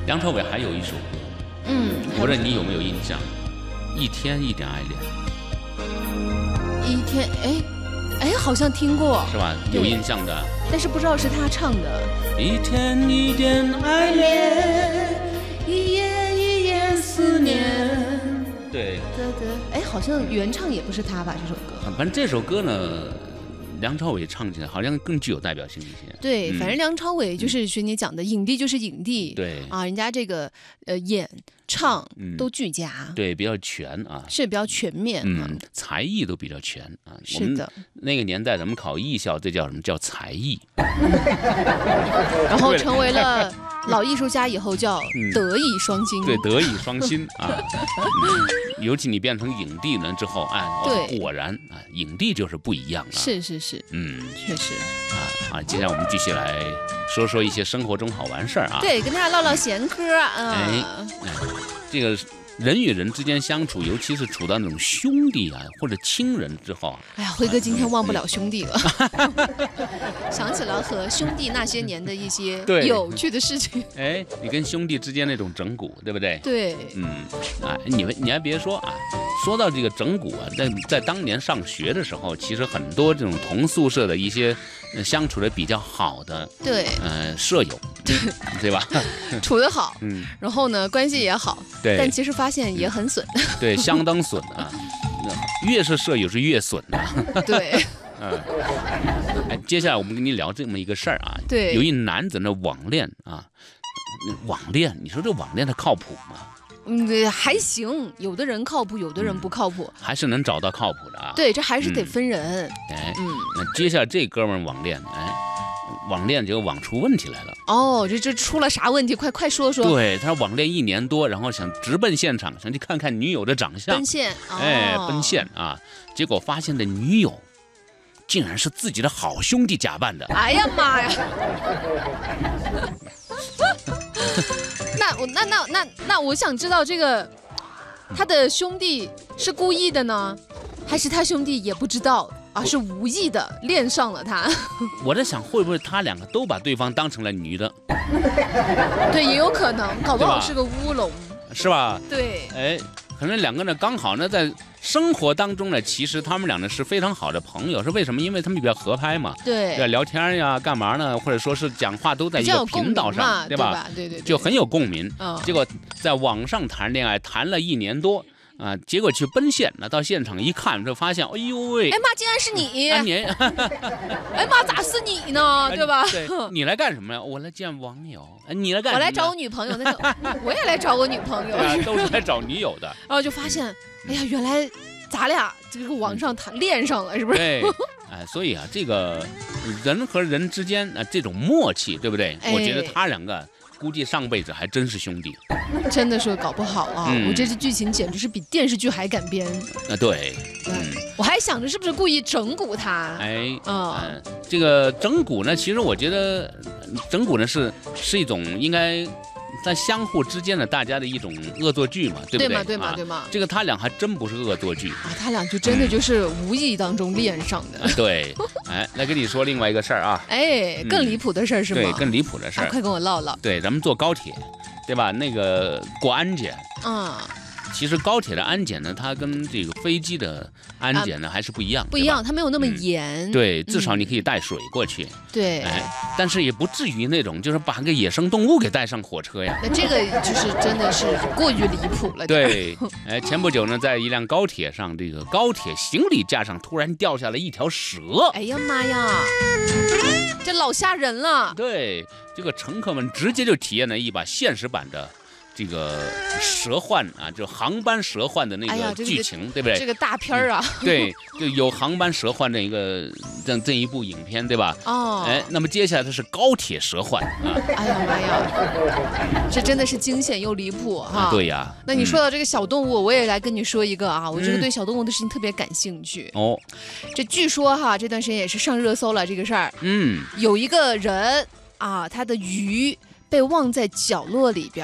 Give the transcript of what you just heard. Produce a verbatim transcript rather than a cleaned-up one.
梁朝伟还有一首歌， 嗯， 我不知道你有没有印象，一天一点爱恋， 一天，哎哎，好像听过， 是吧？有印象的， 但是不知道是他唱的。 一天一点爱恋，一夜一夜思念。对， 对对，哎，好像原唱也不是他吧？这首歌， 反正这首歌呢，梁朝伟唱起来好像更具有代表性一些。 对， 嗯、 反正梁朝伟就是学你讲的，影帝就是影帝， 对啊，人家这个呃演唱都俱佳， 嗯、对，比较全啊， 是比较全面， 嗯，才艺都比较全啊。 是的， 那个年代咱们考艺校，这叫什么叫才艺？ 然后成为了老艺术家以后叫德艺双馨， 嗯、对，德艺双馨啊。嗯、尤其你变成影帝了之后，哎， 对， 果然啊，影帝就是不一样了。 是是是， 嗯， 确实。 啊啊，接下来我们继续来说说一些生活中好玩事儿啊。 对，跟大家唠唠闲嗑啊。 哎，哎，这个。人与人之间相处，尤其是处到那种兄弟啊或者亲人之后， 哎呀，辉哥今天忘不了兄弟了，想起了和兄弟那些年的一些有趣的事情。 哎，你跟兄弟之间那种整蛊，对不对？ 对， 嗯，啊，你们你还别说啊，说到这个整蛊啊，在在当年上学的时候，其实很多这种同宿舍的一些、呃、相处的比较好的， 对， 呃，舍友，对对吧？ 处得好， 嗯， 然后呢，关系也好， 对， 但其实发现也很损， 对，相当损啊，越是舍友是越损的， 对， 嗯，哎，接下来我们跟你聊这么一个事儿啊， 对， 有一男子呢网恋啊，网恋，你说这网恋它靠谱吗？ 嗯，还行，有的人靠谱，有的人不靠谱， 还是能找到靠谱的啊。 对，这还是得分人。 嗯、哎，嗯，那接下来这哥们网恋，哎，网恋结果网出问题来了。 哦，这这出了啥问题？快快说说。 对，他网恋一年多，然后想直奔现场，想去看看女友的长相。 奔现，哦、 哎，奔现啊！结果发现的女友竟然是自己的好兄弟假扮的。 哎呀妈呀！那我那那那那我想知道这个他的兄弟是故意的呢，还是他兄弟也不知道啊，是无意的恋上了他？ 我在想会不会他两个都把对方当成了女的？ 对，也有可能，搞不好是个乌龙， 是吧？ 对， 哎，可能两个呢刚好呢在生活当中呢，其实他们俩呢是非常好的朋友，是为什么？因为他们比较合拍嘛， 对， 对，聊天呀，干嘛呢？或者说是讲话都在一个频道上， 对吧？对对， 就很有共鸣。 嗯， 结果在网上谈恋爱谈了一年多啊，结果去奔现，那到现场一看，就发现，哎呦喂， 哎妈，竟然是你！ 哎你， 哎妈，咋是你呢？对吧？ 对，你来干什么呀？我来见网友。哎，你来干什么？ 我来找我女朋友，那我也来找我女朋友， 对啊，都是来找女友的。 然后就发现，哎呀，原来。咱俩这个网上谈恋上了，是不是？ 对，哎，所以啊，这个人和人之间啊，这种默契，对不对？哎、我觉得他两个估计上辈子还真是兄弟。 真的是搞不好啊！嗯、我这支剧情简直是比电视剧还敢编。 啊，对， 嗯，我还想着是不是故意整蛊他？ 哎， 嗯、 呃，这个整蛊呢，其实我觉得整蛊呢是是一种应该。在相互之间的大家的一种恶作剧嘛，对不对？ 对嘛，对嘛， 啊、 对嘛。 这个他俩还真不是恶作剧啊，他俩就真的就是无意当中恋上的。 啊、对，哎，来跟你说另外一个事儿啊， 哎，更离谱的事儿是吗？ 对，更离谱的事儿、 啊，快跟我唠唠。 对，咱们坐高铁，对吧？那个过安检， 嗯。 其实高铁的安检呢，它跟这个飞机的安检呢、啊、还是不一样， 不一样，它没有那么严、 嗯。对，至少你可以带水过去。 嗯、对， 哎，但是也不至于那种就是把个野生动物给带上火车呀。 那这个就是真的是过于离谱了。 对，哎，前不久呢，在一辆高铁上，这个高铁行李架上突然掉下了一条蛇。 哎呀妈呀，这老吓人了。 对，这个乘客们直接就体验了一把现实版的。这个蛇患啊，就航班蛇患的那个剧情，哎这个、对不对？ 这个大片儿啊、 嗯，对，就有航班蛇患的一个这这一部影片，对吧？ 哦， 哎，那么接下来它是高铁蛇患啊！ 哎呀妈呀，这真的是惊险又离谱哈！ 啊对呀， 那你说到这个小动物，嗯、我也来跟你说一个啊，我这个对小动物的事情特别感兴趣。 哦、嗯， 这据说哈，这段时间也是上热搜了这个事儿。 嗯， 有一个人啊，他的鱼被忘在角落里边。